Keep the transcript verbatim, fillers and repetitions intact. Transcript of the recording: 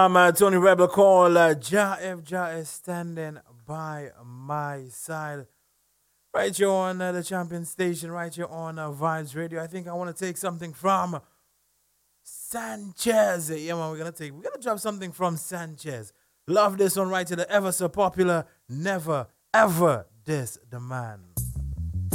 from uh, Tony Rebel called uh, Ja If Ja is standing by my side. Right here on uh, the champion station, right here on uh, Vibes Radio. I think I want to take something from Sanchez. Yeah, man, we're gonna take we're gonna drop something from Sanchez. Love this one right here, the ever so popular Never Ever Diss the Man.